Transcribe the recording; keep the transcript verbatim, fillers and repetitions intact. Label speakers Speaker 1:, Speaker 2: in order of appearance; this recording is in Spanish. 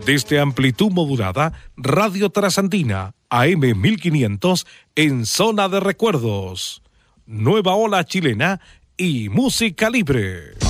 Speaker 1: Desde amplitud modulada, Radio Trasandina, A M mil quinientos, en zona de recuerdos. Nueva ola chilena y música libre.